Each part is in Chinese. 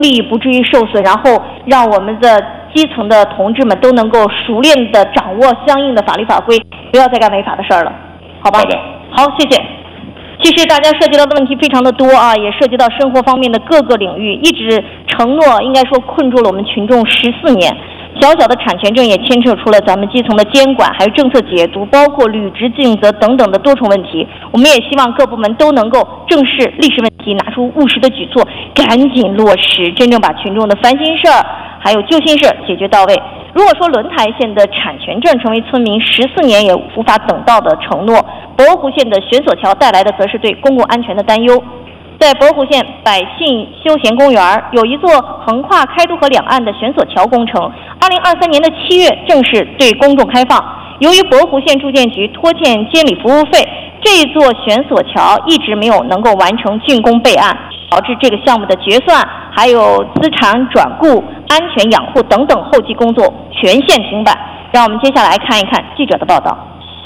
利益不至于受损，然后让我们的基层的同志们都能够熟练地掌握相应的法律法规，不要再干违法的事儿了，好吧？ 好的， 好，谢谢。其实大家涉及到的问题非常的多啊，也涉及到生活方面的各个领域，一直承诺应该说困住了我们群众14年。小小的产权证也牵扯出了咱们基层的监管，还有政策解读，包括履职尽责等等的多重问题。我们也希望各部门都能够正视历史问题，拿出务实的举措，赶紧落实，真正把群众的烦心事儿还有揪心事解决到位。如果说轮台县的产权证成为村民14年也无法等到的承诺，博湖县的悬索桥带来的则是对公共安全的担忧。在博湖县百姓休闲公园有一座横跨开都河两岸的悬索桥工程，2023年的7月正式对公众开放。由于博湖县住建局拖欠监理服务费，这座悬索桥一直没有能够完成竣工备案，导致这个项目的决算、还有资产转顾、安全养护等等后期工作全线停摆。让我们接下来看一看记者的报道。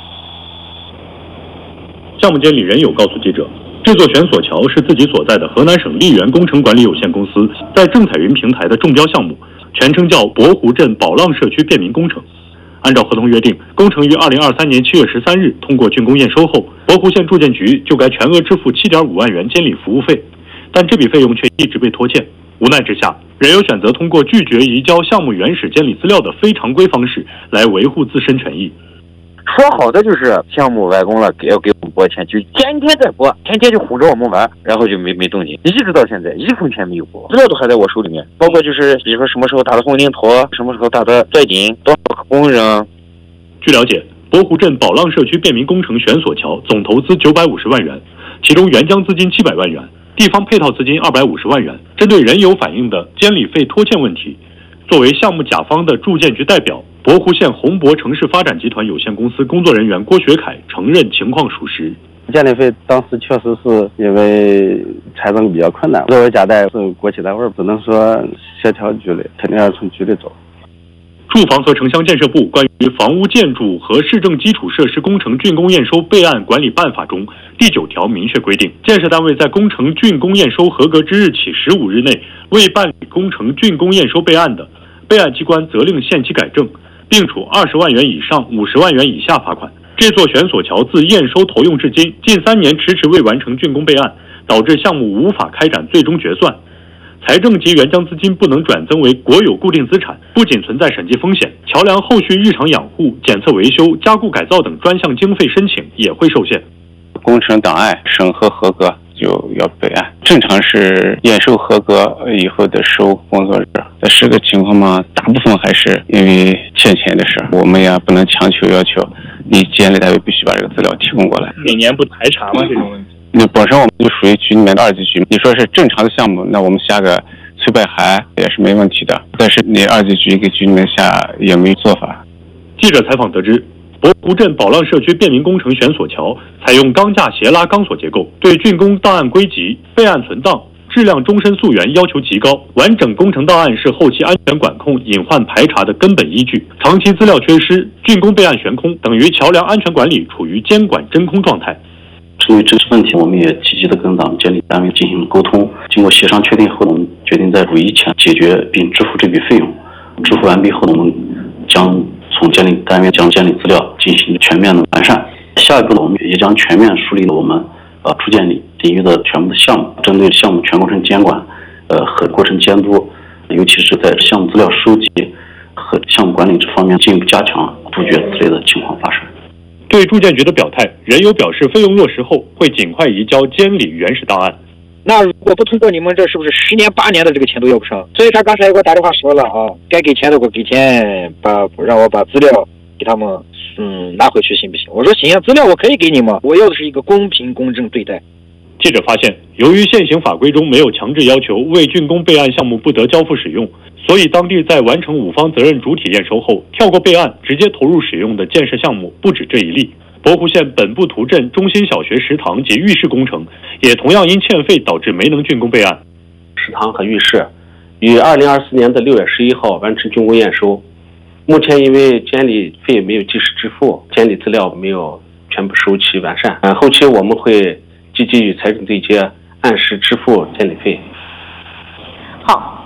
项目监理任友告诉记者，这座悬索桥是自己所在的河南省溧源工程管理有限公司在正彩云平台的中标项目，全称叫博湖镇宝浪社区便民工程。按照合同约定，工程于2023年7月13日通过竣工验收后，博湖县住建局就该全额支付7.5万元监理服务费，但这笔费用却一直被拖欠。无奈之下，任友选择通过拒绝移交项目原始监理资料的非常规方式来维护自身权益。 说好的就是项目完工了要给我们拨钱，就天天在拨，天天就哄着我们玩，然后就没动静，一直到现在一分钱没有拨，资料都还在我手里面，包括就是比如说什么时候打的混凝土，什么时候打的钻井，多少个工人。 据了解，博湖镇宝浪社区便民工程悬索桥总投资950万元，其中原浆资金700万元，地方配套资金250万元。针对任友反映的监理费拖欠问题，作为项目甲方的住建局代表，博湖县宏博城市发展集团有限公司工作人员郭学凯承认情况属实。 监理费当时确实是因为财政比较困难，作为家代是国企单位，只能说协调局里，肯定要从局里走。 住房和城乡建设部关于房屋建筑和市政基础设施工程竣工验收备案管理办法中第9条明确规定，建设单位在工程竣工验收合格之日起15日内未办理工程竣工验收备案的，备案机关责令限期改正，并处20万元以上50万元以下罚款。这座悬索桥自验收投用至今，近3年迟迟未完成竣工备案，导致项目无法开展最终决算。财政及原浆资金不能转增为国有固定资产，不仅存在审计风险，桥梁后续日常养护、检测维修、加固改造等专项经费申请也会受限。 工程档案审核合格就要备案，正常是验收合格以后的15工作日。但是个情况嘛，大部分还是因为欠钱的事，我们也不能强求要求你监理单位必须把这个资料提供过来。 每年不排查吗？这种问题？ 那本身我们就属于局里面的2级局，你说是正常的项目，那我们下个催办函也是没问题的。但是你2级局给局里面下也没做法。 记者采访得知，博湖镇宝浪社区便民工程悬索桥采用钢架斜拉钢索结构，对竣工档案归集、备案存档、质量终身溯源要求极高，完整工程档案是后期安全管控、隐患排查的根本依据。长期资料缺失、竣工备案悬空，等于桥梁安全管理处于监管真空状态。 针对这个问题，我们也积极地跟咱们监理单位进行了沟通。经过协商确定后，我们决定在5一前解决并支付这笔费用。支付完毕后，我们将从监理单位将监理资料进行全面的完善。下一步呢，我们也将全面梳理我们住建领域的全部的项目，针对项目全过程监管和过程监督，尤其是在项目资料收集和项目管理这方面进一步加强，杜绝此类的情况发生。 对住建局的表态，任友表示费用落实后会尽快移交监理原始档案。 那如果不通过你们这，是不是10年8年的这个钱都要不上？所以他刚才给我打电话说了啊，该给钱的给我给钱，让我把资料给他们拿回去行不行？我说行啊，资料我可以给你们，我要的是一个公平公正对待。 记者发现，由于现行法规中没有强制要求未竣工备案项目不得交付使用，所以当地在完成5方责任主体验收后，跳过备案直接投入使用的建设项目不止这一例。博湖县本部图镇中心小学食堂及浴室工程也同样因欠费导致没能竣工备案。 食堂和浴室于2024年的6月11号完成竣工验收，目前因为监理费没有及时支付，监理资料没有全部收齐完善，后期我们会积极与财政对接，按时支付监理费。 好，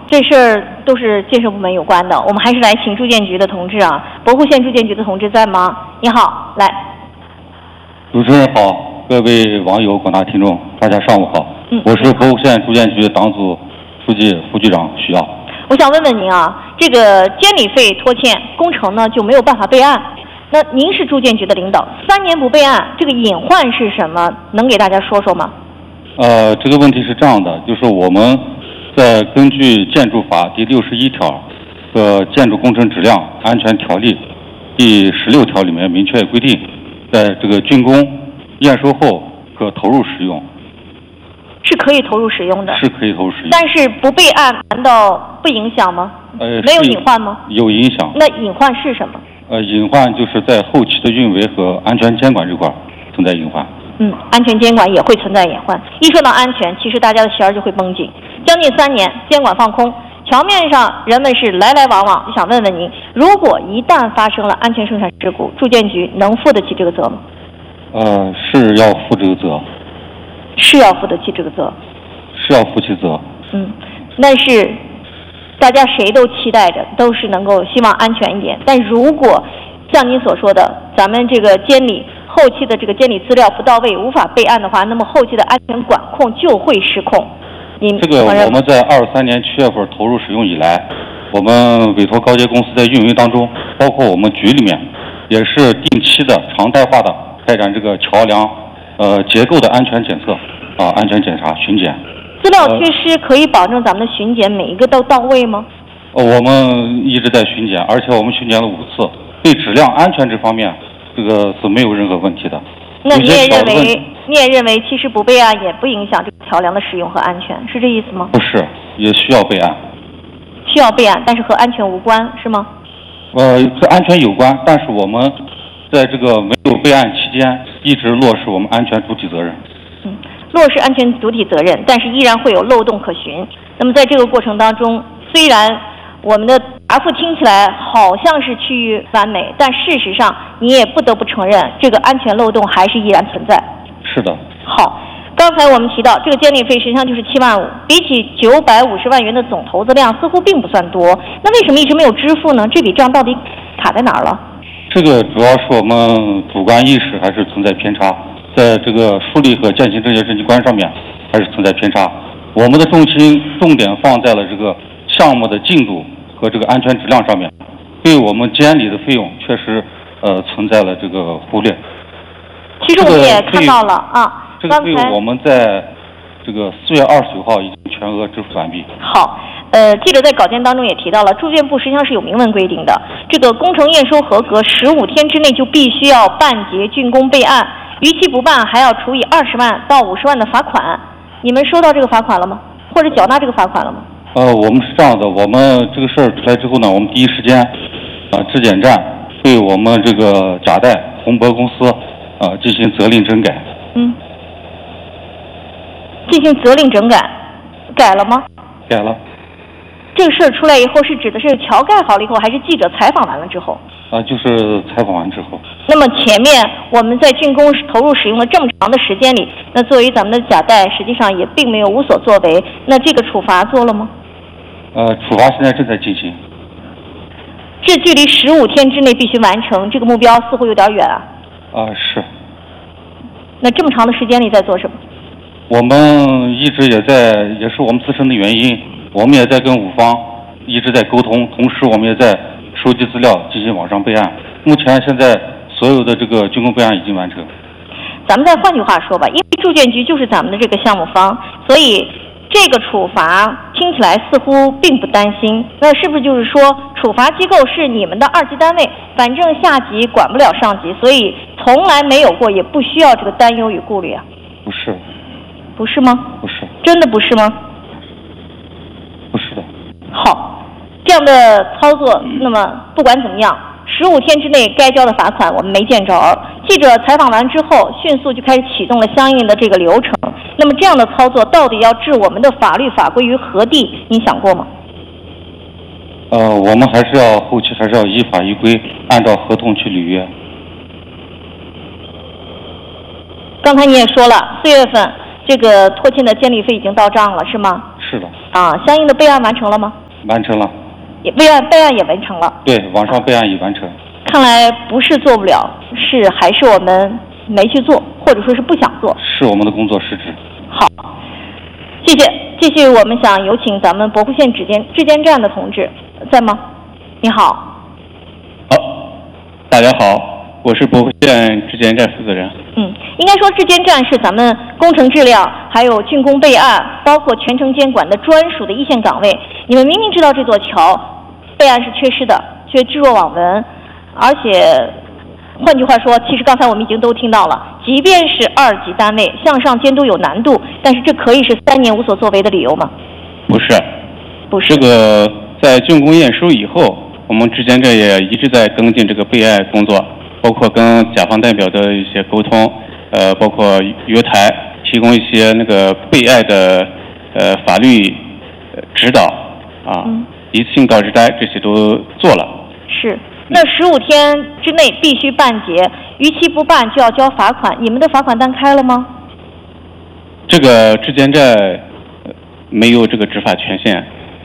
这事儿都是建设部门有关的，我们还是来请住建局的同志啊。博湖县住建局的同志在吗？你好，来。 主持人好，各位网友、广大听众，大家上午好。我是博湖县住建局党组书记、副局长徐耀。 我想问问您啊，这个监理费拖欠，工程呢就没有办法备案。那您是住建局的领导，3年不备案，这个隐患是什么？能给大家说说吗？ 这个问题是这样的，就是我们在根据建筑法第61条和建筑工程质量安全条例第16条里面明确规定，在这个竣工验收后可投入使用。 是可以投入使用的， 是可以投入使用， 但是不备案难道不影响吗？没有隐患吗？ 有影响。 那隐患是什么？ 隐患就是在后期的运维和安全监管这块存在隐患。 安全监管也会存在隐患。一说到安全，其实大家的弦儿就会绷紧。将近3年，监管放空，桥面上人们是来来往往。就想问问您，如果一旦发生了安全生产事故，住建局能负得起这个责吗？ 是要负这个责。 是要负得起这个责。 是要负起责。 但是大家谁都期待着，都是能够希望安全一点。但如果像您所说的，咱们这个监理后期的这个监理资料不到位，无法备案的话，那么后期的安全管控就会失控。 这个我们在23年7月份投入使用以来，我们委托高阶公司在运维当中，包括我们局里面，也是定期的、常态化的开展这个桥梁结构的安全检测安全检查、巡检。 资料缺失可以保证咱们的巡检每一个都到位吗？ 我们一直在巡检，而且我们巡检了5次，对质量安全这方面，这个是没有任何问题的。 那你也认为，其实不备案也不影响这个桥梁的使用和安全，是这意思吗？ 不是，也需要备案。 需要备案，但是和安全无关，是吗？ 和安全有关，但是我们在这个没有备案期间，一直落实我们安全主体责任。 落实安全主体责任，但是依然会有漏洞可循。那么在这个过程当中，虽然我们的答复听起来好像是趋于完美，但事实上你也不得不承认，这个安全漏洞还是依然存在。 是的。 好，刚才我们提到这个监理费实际上就是7万5，比起950万元的总投资量似乎并不算多，那为什么一直没有支付呢？这笔账到底卡在哪儿了？ 这个主要是我们主观意识还是存在偏差，在这个梳理和践行这些政绩观上面还是存在偏差。我们的重点放在了这个项目的进度和这个安全质量上面，对我们监理的费用确实存在了这个忽略。 其实我们也看到了这个费用我们在这个4月29号已经全额支付完毕。 好，记者在稿件当中也提到了，住建部实际上是有明文规定的，这个工程验收合格15天之内就必须要办结竣工备案，逾期不办还要处以20万到50万的罚款。你们收到这个罚款了吗？或者缴纳这个罚款了吗？ 我们是这样的，我们这个事儿出来之后呢，我们第一时间质检站对我们这个甲代宏博公司进行责令整改。 进行责令整改，改了吗？ 改了。 这个事儿出来以后是指的是桥盖好了以后，还是记者采访完了之后？ 就是采访完之后。 那么前面我们在竣工投入使用了这么长的时间里，那作为咱们的甲代实际上也并没有无所作为，那这个处罚做了吗？ 处罚现在正在进行。 这距离15天之内必须完成这个目标似乎有点远啊。 是。 那这么长的时间里在做什么？ 我们一直也是我们自身的原因，我们也在跟5方一直在沟通，同时我们也在收集资料进行网上备案。目前现在所有的这个竣工备案已经完成。 咱们再换句话说吧，因为住建局就是咱们的这个项目方，所以这个处罚听起来似乎并不担心。那是不是就是说处罚机构是你们的2级单位，反正下级管不了上级，所以从来没有过，也不需要这个担忧与顾虑啊？ 不是。 不是吗？ 不是。 真的不是吗？ 不是的。 好，这样的操作，那么不管怎么样，15天之内该交的罚款我们没见着。记者采访完之后，迅速就开始启动了相应的这个流程。那么这样的操作到底要置我们的法律法规于何地？您想过吗？ 我们后期还是要依法依规，按照合同去履约。 刚才你也说了，4月份这个拖欠的监理费已经到账了，是吗？ 是的。 相应的备案完成了吗？ 完成了。 备案也完成了。 对，网上备案已完成。 看来不是做不了，还是我们没去做，或者说是不想做。 是我们的工作失职。 好，谢谢。继续，我们想有请咱们博湖县质监站的同志，在吗？你好。 好，大家好，我是博湖县质监站负责人。 应该说质监站是咱们工程质量还有竣工备案包括全程监管的专属的一线岗位。你们明明知道这座桥备案是缺失的，却置若罔闻，而且换句话说，其实刚才我们已经都听到了，即便是2级单位向上监督有难度，但是这可以是3年无所作为的理由吗？ 不是。 这个在竣工验收以后，我们质监站也一直在跟进这个备案工作，包括跟甲方代表的一些沟通，包括约谈，提供一些那个备案的法律指导一次性告知单，这些都做了。 是。那15天之内必须办结，逾期不办就要交罚款。你们的罚款单开了吗？ 这个质监站没有这个执法权限，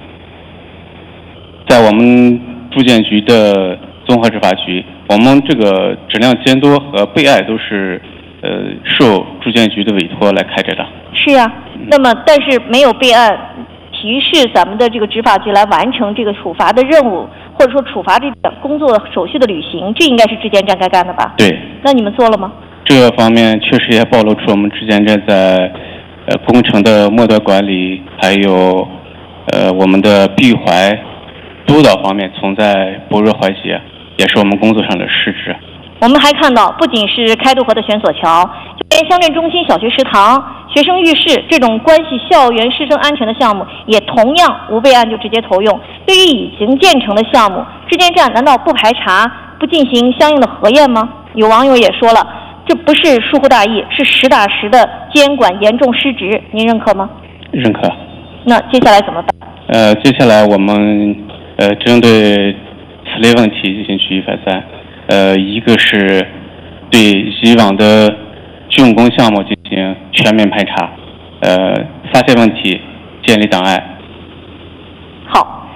在我们住建局的综合执法局，我们这个质量监督和备案都是受住建局的委托来开展的。 是呀，那么但是没有备案，提示咱们的这个执法局来完成这个处罚的任务，或者说处罚这个工作手续的履行，这应该是质监站该干的吧？ 对。 那你们做了吗？ 这方面确实也暴露出我们质监站在工程的末端管理，还有我们的闭环督导方面存在薄弱环节，也是我们工作上的失职。 我们还看到，不仅是开渡河的悬索桥，就连乡镇中心小学食堂、学生浴室这种关系校园师生安全的项目，也同样无备案就直接投用。对于已经建成的项目，质监站难道不排查、不进行相应的核验吗？有网友也说了，这不是疏忽大意，是实打实的监管严重失职，您认可吗？ 认可。 那接下来怎么办？ 接下来我们针对此类问题进行举一反三。一个是对以往的竣工项目进行全面排查，发现问题，建立档案。 好，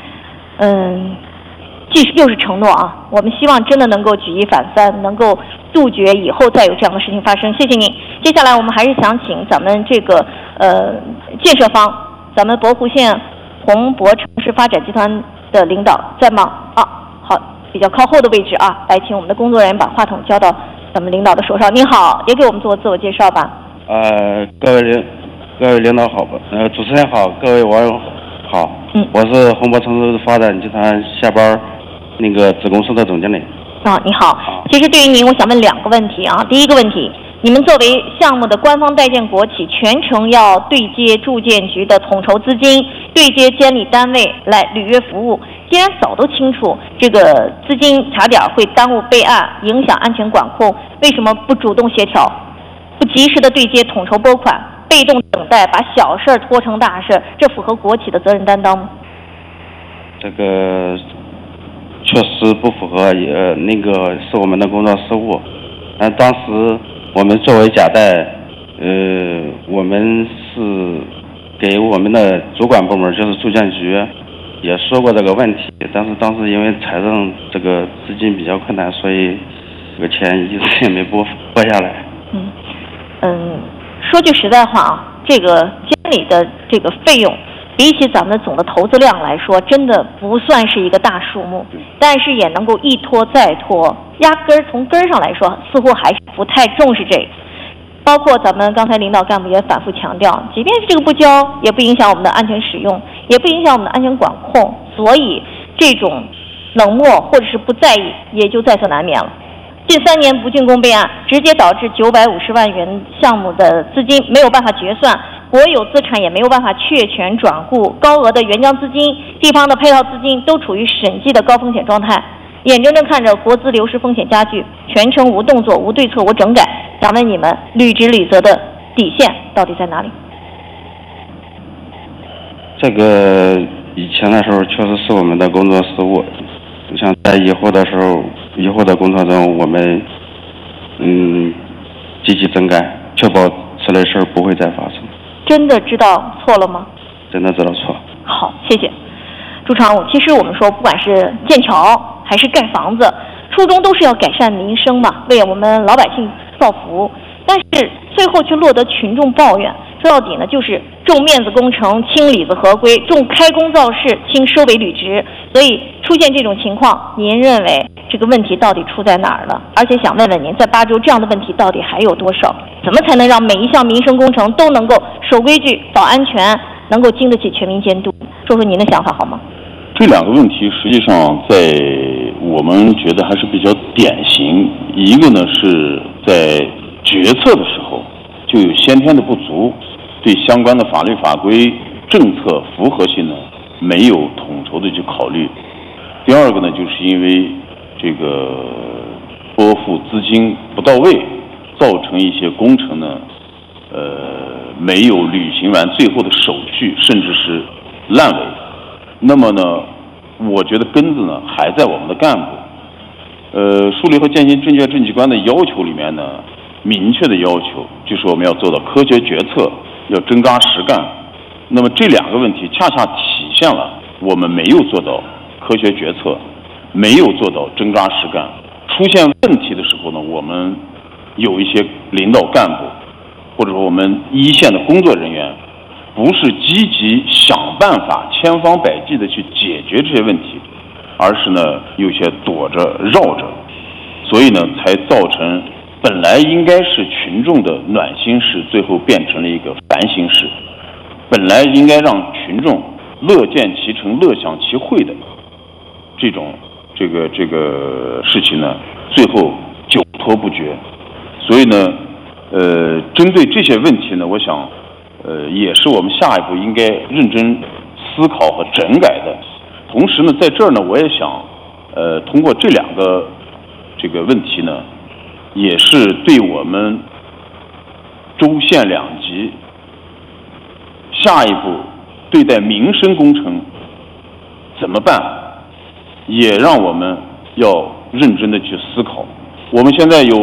又是承诺啊，我们希望真的能够举一反三，能够杜绝以后再有这样的事情发生。谢谢您。接下来我们还是想请咱们这个建设方，咱们博湖县宏博城市发展集团的领导在吗？好。比较靠后的位置啊，来请我们的工作人员把话筒交到咱们领导的手上。您好，也给我们做自我介绍吧。 各位领导好吧，主持人好，各位网友好。我是宏博城市发展集团下班那个子公司的总经理。 你好。其实对于您，我想问2个问题啊。第一个问题，你们作为项目的官方代建国企，全程要对接住建局的统筹资金，对接监理单位来履约服务。既然早都清楚这个资金卡点会耽误备案，影响安全管控，为什么不主动协调，不及时的对接统筹拨款，被动等待把小事拖成大事？这符合国企的责任担当吗？ 这个确实不符合，也那个是我们的工作失误。当时我们作为甲代，我们是给我们的主管部门，就是住建局，也说过这个问题，但是当时因为财政这个资金比较困难，所以这个钱一直也没拨下来。 说句实在话啊，这个监理的这个费用，比起咱们总的投资量来说，真的不算是一个大数目，但是也能够一拖再拖，压根儿从根儿上来说，似乎还是不太重视这个。包括咱们刚才领导干部也反复强调，即便是这个不交，也不影响我们的安全使用，也不影响我们的安全管控，所以这种冷漠或者是不在意，也就在所难免了。近3年不竣工备案，直接导致950万元项目的资金没有办法决算，国有资产也没有办法确权转户，高额的援疆资金、地方的配套资金都处于审计的高风险状态，眼睁睁看着国资流失风险加剧，全程无动作、无对策、无整改。想问你们，履职履责的底线到底在哪里？ 这个以前的时候确实是我们的工作失误，像在以后的时候，以后的工作中，我们积极整改，确保此类事不会再发生。 真的知道错了吗？ 真的知道错。 好，谢谢朱常务。其实我们说，不管是建桥还是盖房子，初衷都是要改善民生嘛，为我们老百姓造福。但是最后却落得群众抱怨，说到底呢，就是重面子工程轻里子合规，重开工造势轻收尾履职。所以出现这种情况，您认为这个问题到底出在哪儿了？而且想问问您，在巴州这样的问题到底还有多少？怎么才能让每一项民生工程都能够守规矩、保安全，能够经得起全民监督？说说您的想法好吗？ 这两个问题实际上在我们觉得还是比较典型。一个呢是在决策的时候就有先天的不足，对相关的法律法规政策符合性呢没有统筹的去考虑。第二个呢，就是因为这个拨付资金不到位，造成一些工程呢没有履行完最后的手续，甚至是烂尾。那么呢，我觉得根子呢还在我们的干部。树立和践行证券政机关的要求里面呢，明确的要求就是我们要做到科学决策，要真扎实干。那么这两个问题恰恰体现了我们没有做到科学决策，没有做到真扎实干。出现问题的时候呢，我们有一些领导干部或者说我们一线的工作人员不是积极想办法千方百计的去解决这些问题，而是呢有些躲着绕着，所以呢才造成本来应该是群众的暖心事，最后变成了一个烦心事。本来应该让群众乐见其成、乐享其会的这种这个事情呢，最后久拖不决。所以呢，针对这些问题呢，我想，也是我们下一步应该认真思考和整改的。同时呢，在这儿呢，我也想，通过这两个这个问题呢，也是对我们州县两级下一步对待民生工程怎么办，也让我们要认真的去思考。我们现在有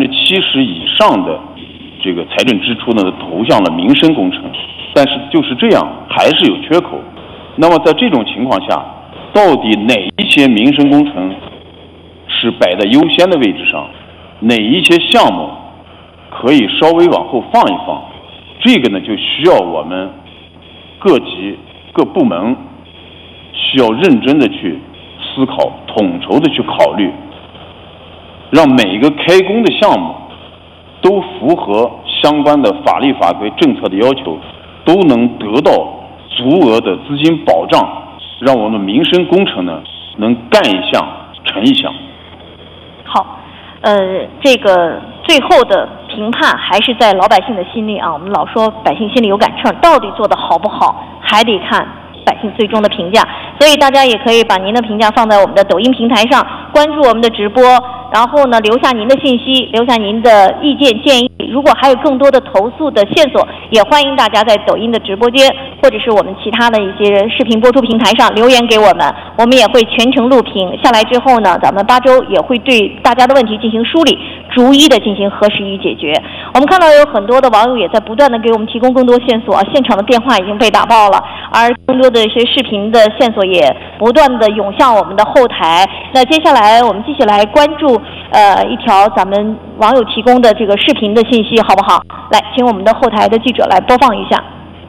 70%以上的这个财政支出呢投向了民生工程，但是就是这样还是有缺口。那么在这种情况下，到底哪一些民生工程是摆在优先的位置上，哪一些项目可以稍微往后放一放，这个呢就需要我们各级各部门需要认真的去思考，统筹的去考虑，让每一个开工的项目都符合相关的法律法规政策的要求，都能得到足额的资金保障，让我们民生工程呢能干一项成一项。 好，这个最后的评判还是在老百姓的心里啊。我们老说百姓心里有杆秤，到底做得好不好，还得看百姓最终的评价。所以大家也可以把您的评价放在我们的抖音平台上，关注我们的直播，然后呢留下您的信息，留下您的意见建议。如果还有更多的投诉的线索，也欢迎大家在抖音的直播间或者是我们其他的一些视频播出平台上留言给我们，我们也会全程录屏下来之后呢，咱们巴州也会对大家的问题进行梳理，逐一的进行核实与解决。我们看到有很多的网友也在不断的给我们提供更多线索，现场的电话已经被打爆了，而更多的一些视频的线索也不断的涌向我们的后台。那接下来我们继续来关注一条咱们网友提供的这个视频的信息，好不好？来，请我们的后台的记者来播放一下。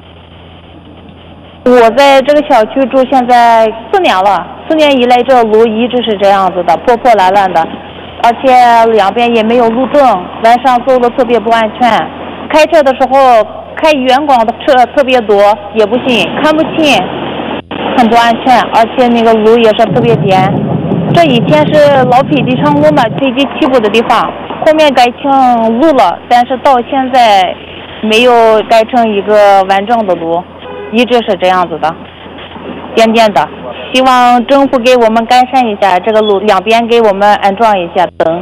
我在这个小区住现在4年了，4年以来这路一直是这样子的，破破烂烂的，而且两边也没有路灯，晚上走的特别不安全。开车的时候开远光的车特别多，也不行，看不清，很不安全，而且那个路也是特别颠。这以前是老飞机场路嘛，飞机起步的地方，后面改成路了，但是到现在没有改成一个完整的路，一直是这样子的，颠颠的。希望政府给我们改善一下这个路，两边给我们安装一下灯。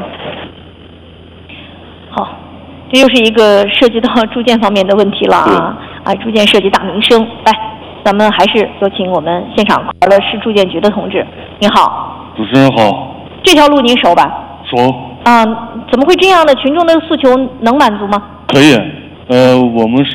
好，这又是一个涉及到住建方面的问题了啊！住建涉及大民生，来，咱们还是有请我们现场的市住建局的同志。您好。 主持人好。 这条路您熟吧？ 熟。 怎么会这样呢？群众的诉求能满足吗？ 可以。 我们是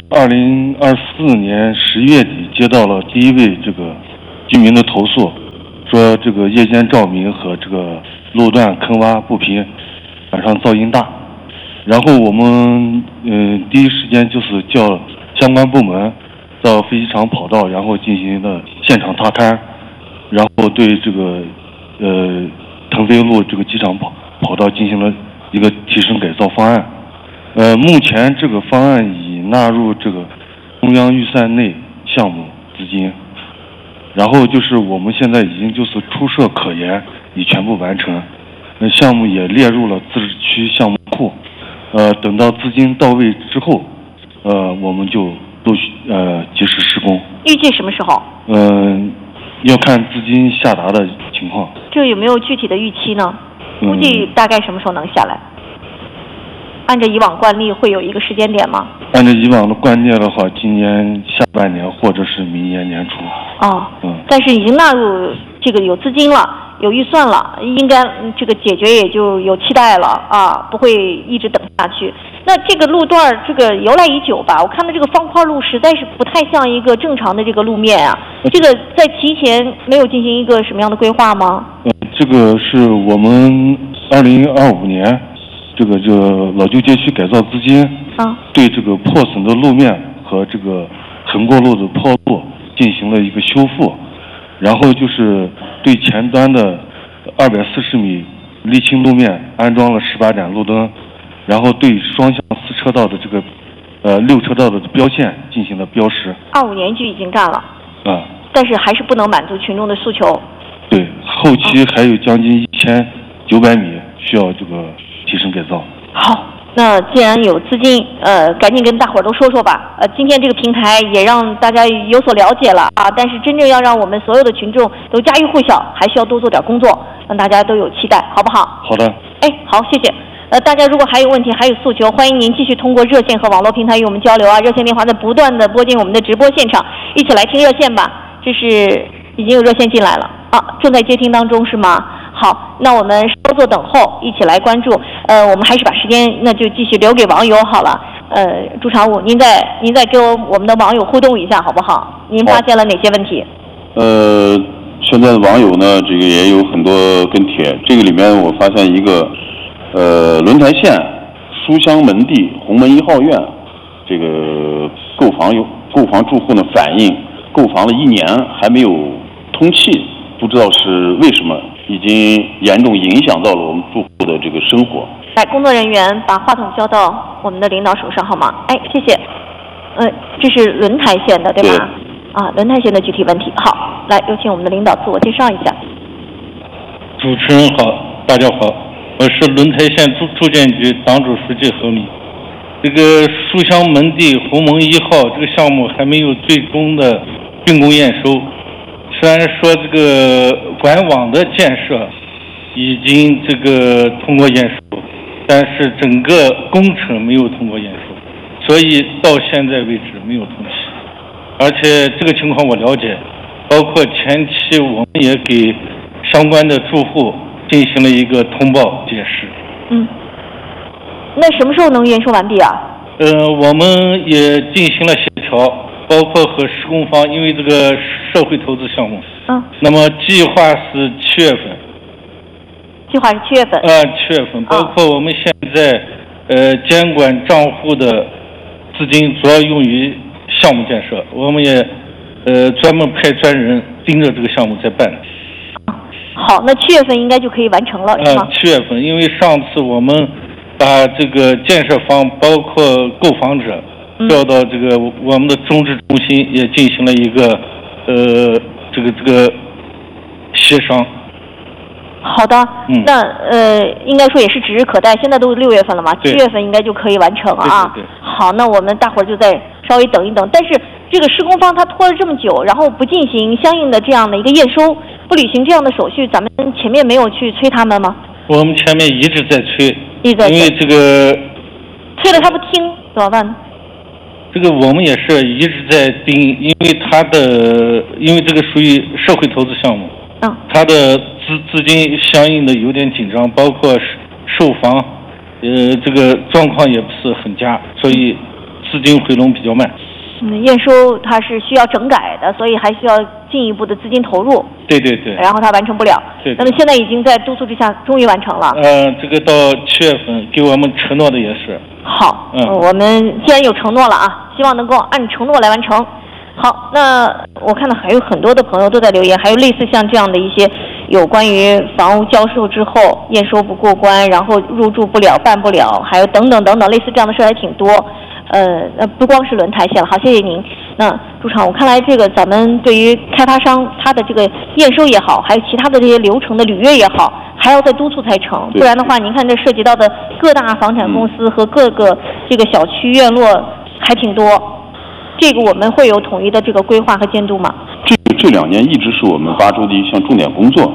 2024年10月底接到了第一位这个居民的投诉，说这个夜间照明和这个路段坑洼不平，晚上噪音大。然后我们第一时间就是叫相关部门到飞机场跑道，然后进行的现场踏勘，然后对这个腾飞路这个机场跑道进行了一个提升改造方案。目前这个方案已纳入这个中央预算内项目资金，然后就是我们现在已经就是初设可研已全部完成，项目也列入了自治区项目库。等到资金到位之后，我们就都及时施工。 预计什么时候？ 要看资金下达的情况。 这有没有具体的预期呢？估计大概什么时候能下来？按照以往惯例会有一个时间点吗？ 按照以往的惯例的话，今年下半年或者是明年年初。 但是已经纳入这个有资金了，有预算了，应该这个解决也就有期待了啊，不会一直等下去。那这个路段这个由来已久吧？我看到这个方块路实在是不太像一个正常的这个路面啊。这个在提前没有进行一个什么样的规划吗？ 这个是我们2025年这个老旧街区改造资金对这个破损的路面和这个横过路的坡路进行了一个修复，然后就是对前端的240米沥青路面安装了18盏路灯，然后对双向4车道的这个6车道的标线进行了标识。 25年就已经干了但是还是不能满足群众的诉求。 对，后期还有将近1900米需要这个提升改造。 好，那既然有资金，赶紧跟大伙儿都说说吧。今天这个平台也让大家有所了解了啊，但是真正要让我们所有的群众都家喻户晓，还需要多做点工作，让大家都有期待，好不好？ 好的。 好，谢谢。大家如果还有问题，还有诉求，欢迎您继续通过热线和网络平台与我们交流啊。热线电话在不断的拨进我们的直播现场，一起来听热线吧。这是已经有热线进来了正在接听当中是吗？好，那我们稍作等候，一起来关注。我们还是把时间那就继续留给网友好了。朱常务，您再跟我们的网友互动一下好不好？您发现了哪些问题？ 现在的网友呢，这个也有很多跟帖。这个里面我发现一个，轮台县书香门第鸿门1号院，这个购房住户呢反映，购房了1年还没有通气，不知道是为什么，已经严重影响到了我们住户的这个生活。 来，工作人员把话筒交到我们的领导手上好吗？谢谢。这是轮台县的对吧？轮台县的具体问题。好，来有请我们的领导自我介绍一下。 主持人好，大家好，我是轮台县住建局党组书记何敏。这个书香门第鸿门1号这个项目还没有最终的竣工验收，虽然说这个管网的建设已经这个通过验收，但是整个工程没有通过验收，所以到现在为止没有通气。而且这个情况我了解，包括前期我们也给相关的住户进行了一个通报解释。 那什么时候能验收完毕啊？ 我们也进行了协调，包括和施工方，因为这个社会投资项目，那么计划是7月份。 计划是7月份。 7月份，包括我们现在监管账户的资金主要用于项目建设，我们也专门派专人盯着这个项目在办。 好，那7月份应该就可以完成了，是吗 ？7月份，因为上次我们把这个建设方包括购房者调到这个我们的中治中心，也进行了一个这个协商。 好的，那应该说也是指日可待。现在都是6月份了嘛，7月份应该就可以完成啊。 对。 好，那我们大伙儿就再稍微等一等。但是这个施工方他拖了这么久，然后不进行相应的这样的一个验收，不履行这样的手续，咱们前面没有去催他们吗？ 我们前面一直在催， 因为这个催了他不听怎么办呢？ 这个我们也是一直在盯，因为这个属于社会投资项目，它的资金相应的有点紧张，包括售房，这个状况也不是很佳，所以资金回笼比较慢。 验收它是需要整改的，所以还需要进一步的资金投入。 对对对。 然后它完成不了。 对。 那么现在已经在督促之下，终于完成了。 这个到7月份给我们承诺的也是。 好。我们既然有承诺了啊，希望能够按承诺来完成。好，那我看到还有很多的朋友都在留言，还有类似像这样的一些有关于房屋交售之后验收不过关，然后入住不了、办不了，还有等等等等类似这样的事还挺多。不光是轮胎线了。好，谢谢您。那主场，我看来这个咱们对于开发商他的这个验收也好，还有其他的这些流程的履约也好，还要再督促才成。不然的话，您看这涉及到的各大房产公司和各个这个小区院落还挺多。这个我们会有统一的这个规划和监督吗？ 这2年一直是我们8州的一项重点工作。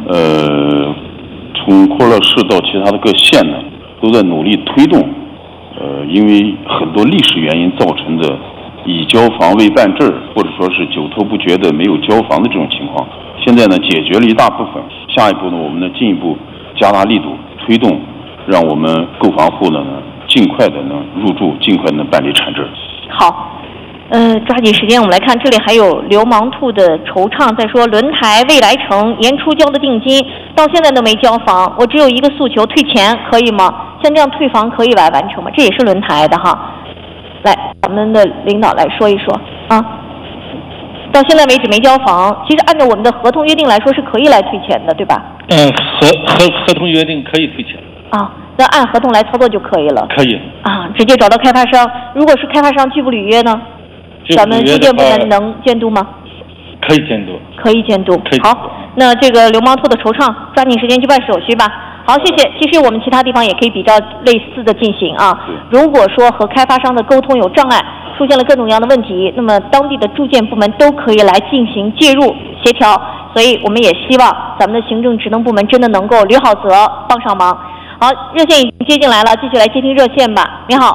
从库尔勒市到其他的各县呢，都在努力推动。因为很多历史原因造成的已交房未办证，或者说是久拖不决的没有交房的这种情况，现在呢解决了一大部分。下一步呢，我们呢进一步加大力度推动，让我们购房户呢尽快的呢入住，尽快的办理产证。 好。抓紧时间，我们来看，这里还有流氓兔的惆怅，在说轮台未来城延初交的定金到现在都没交房，我只有一个诉求，退钱可以吗？像这样退房可以来完成吗？这也是轮台的哈。来，咱们的领导来说一说啊。到现在为止没交房，其实按照我们的合同约定来说是可以来退钱的，对吧？ 合同约定可以退钱。 啊，那按合同来操作就可以了。 可以。 啊，直接找到开发商。如果是开发商拒不履约呢？咱们住建部门能监督吗？ 可以监督。 可以监督。好，那这个流氓兔的惆怅，抓紧时间去办手续吧。好，谢谢。其实我们其他地方也可以比较类似的进行啊。如果说和开发商的沟通有障碍，出现了各种各样的问题，那么当地的住建部门都可以来进行介入协调。所以我们也希望咱们的行政职能部门真的能够捋好责，帮上忙。好，热线已经接进来了，继续来接听热线吧。你好。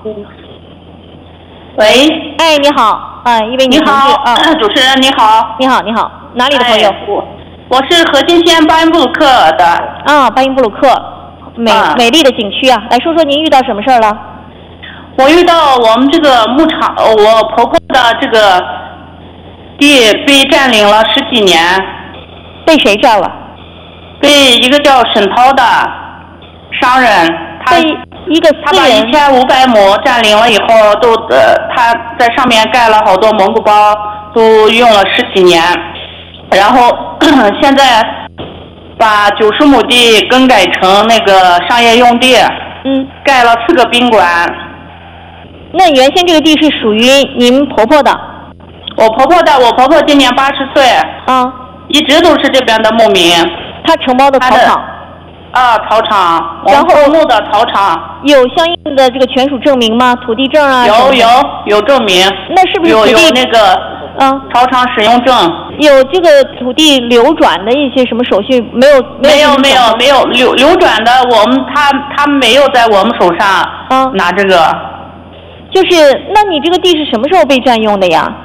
喂， 哎，你好，一位女同志， 主持人你好， 你好，你好，哪里的朋友？ 我是河津县巴音布鲁克的。 啊，巴音布鲁克，美丽的景区啊，来说说您遇到什么事儿了？ 我遇到我们这个牧场，我婆婆的这个地被占领了10几年。 被谁占了？ 被一个叫沈涛的商人，他把1500亩占领了以后，他在上面盖了好多蒙古包，都用了10几年，然后现在把90亩地更改成那个商业用地，盖了4个宾馆。 那原先这个地是属于您婆婆的？ 我婆婆今年80岁，一直都是这边的牧民。 她承包的草场。 草场， 然后公墓的草场有相应的这个权属证明吗？土地证啊？ 有证明。 那是不是土地有那个草场使用证？ 有这个土地流转的一些什么手续没有流转的，他没有在我们手上拿这个。 就是那你这个地是什么时候被占用的呀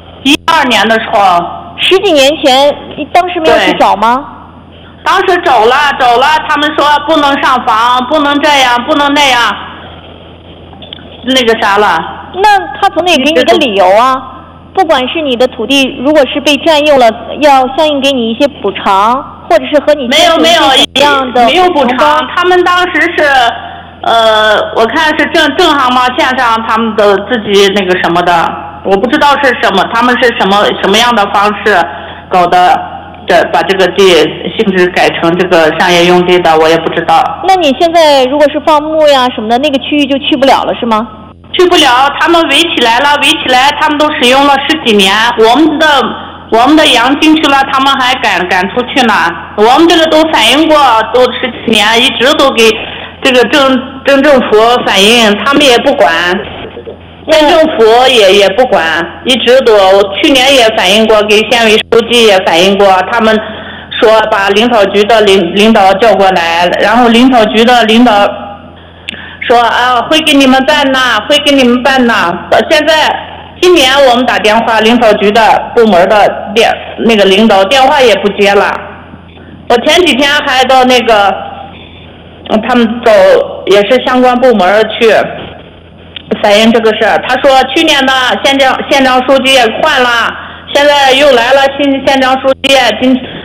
？12年的时候。 10几年前，你当时没有去找吗？ 当时走了，他们说不能上访，不能这样，不能那样，那个啥了。 那他总得给你个理由啊！不管是你的土地如果是被占用了，要相应给你一些补偿，或者是和你没有补偿。他们当时是我看是正航贸线上他们的自己那个什么的，我不知道是什么，他们是什么样的方式搞的。把这个地性质改成这个商业用地的，我也不知道。 那你现在如果是放牧呀什么的，那个区域就去不了了是吗？ 去不了，他们围起来，他们都使用了10几年。我们的羊进去了，他们还赶出去呢。我们这个都反映过，都10几年，一直都给这个政府反映，他们也不管。县政府也不管，一直都，去年也反映过，给县委书记也反映过，他们说把领导局的领导叫过来，然后领导局的领导说会给你们办呐，会给你们办呐。现在今年我们打电话，领导局的部门的那个领导电话也不接了。我前几天还到那个他们走也是相关部门去。 反映这个事儿。他说去年的县长书记换了，现在又来了新县长书记，